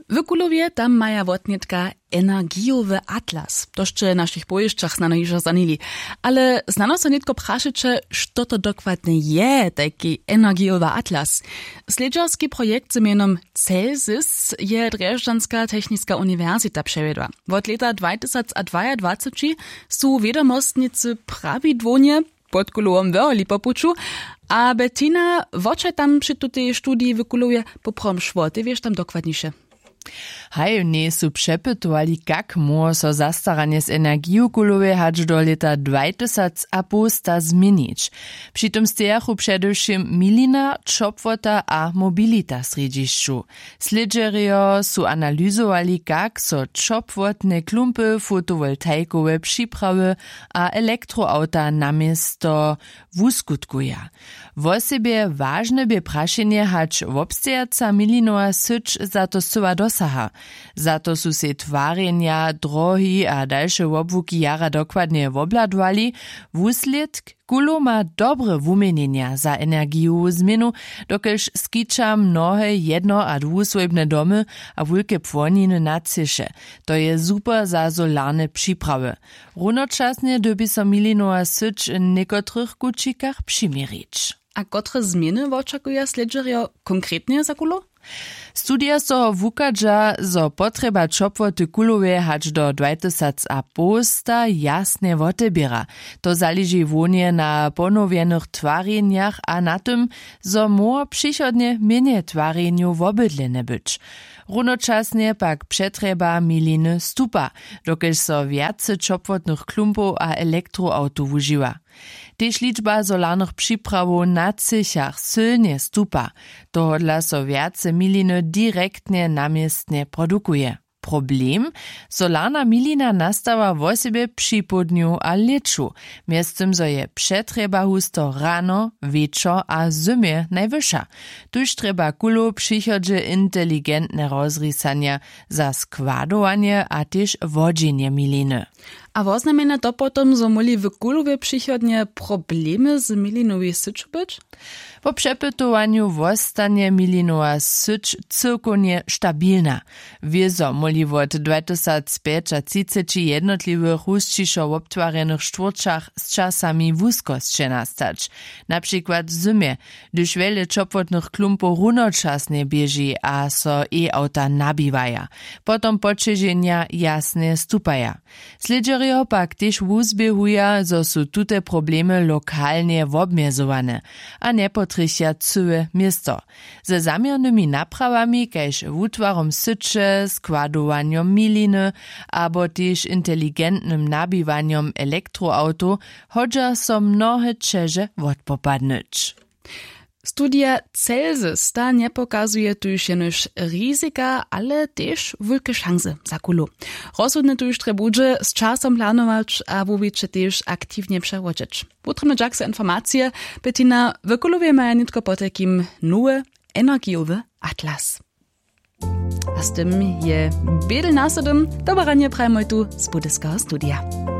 W Kulowie tam maja wotnitka energiowy atlas. To jeszcze naszych pojeźdźach znano już zanili. Ale znano se nitko praszycze, što to dokładnie je taki energiowy atlas. Sledżarski projekt z imieniem Celsis je Drežďanská technická uniwersita przewiedła. Od lata 2022 są wiadomostnicy prawidłonie pod Kulowom wyroli po puczu, a Bettina, wocze tam przy tej studii w Kulowie poprom szło. Ty wiesz tam dokładniejsze. Haj, nie su przepytowali, jak może so zastaranie z energii Kulowej hać do lata 2050 zmienić. Przy tym stejachu przedewším milina, čopwota a mobilita središću. Sledžerio su analizowali, jak so čopwotne klumpy, fotowoltaikowe przyprawy a elektroauta namiesto wuskutkuja. W sobie ważne by praszenie hać wobstejaca milinowa syć za to syła dosaha. Za to su se twarjenja, drohi a dalsze wobłuki jara dokładnie wobladwali. Wuslědk Kulo ma dobre wumienienia za energijową zmienu, dokelž skiča mnohe jedno- a dwusłojbne domy a wulke płoniny na cysze. To je super za solarne przyprawy. Runočasnie doby so milinowa syć w niekotrych kučikach přimirić. A kotre zmiany oczekuje sledżerio konkretnie za Kulo? Studia so wukadža, zo potreba čopwoty Kulowej hać do 2050 jasne wotebiera. To zależy wonie na ponowionych twarjenjach a na tym, zo mo przychodnie mienie twarjenju wobydlene być. Runočasnie pak przetreba miliny stupa, dokelž so wiace čopwotnych klumpów a elektroautów używa. Tež liczba solarnych przyprawow na cychach silnie stupa, tohodla so wiace miliny direktnie namiestnie produkuje. Problem? Solarna milina nastawa w sobie przy południu a leczu. Miestem zo je przetreba husto rano, wieczor a zimie najwyższa. Tuż treba Kulo przychodzie inteligentne rozrysania za składowanie a też wodzenie miliny. A woznamena to potom, zo moli w Kulowie przychodnie problemy z milinowej syču być? Po przepytowaniu wostanie milinowa syć cyrkonie stabilna. Wiezo moli od 2035 jednotliwych husćišo obtwarjenych štwórčach z czasami wuskostsze nastać. Na przykład w zimie, gdyż wiele čopwotnych klumpów runočasnie bieži a so e-auta nabiwaja. Potom počeženia jasne stupaja. Sledžerio pak tež wuzbiehuja, zo su tute problemy lokalnie wobmierzowane, a nie potrychia całe miasto. Ze zamiernymi naprawami, kaž wutwarom syče, składowaniem miliny, abo tež inteligentnym nabiwaniem elektroauto, hodža so mnohe čeže odpopadnyć. Studia Celsis ta nie pokazuje tuż jenoż ryzyka, ale też wielkie szanse za Kulo. Rozsudne tuż trebudże z czasem planować, a wówczas też aktywnie przewodzić. Potrzebne jakse informacje, Bettina, w Kulowie mają nitko po takim nowy, energiowy atlas. A z tym je biedel nasadem, dobranie prajmoj tu z Budyskiego studia.